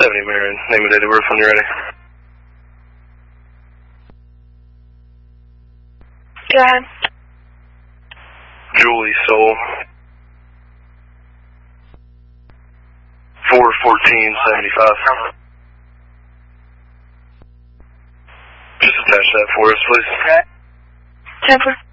70 Marion, name and date of birth when you're ready. Go ahead. Julie Soul. 4/14/75. Just attach that for us, please. Temper.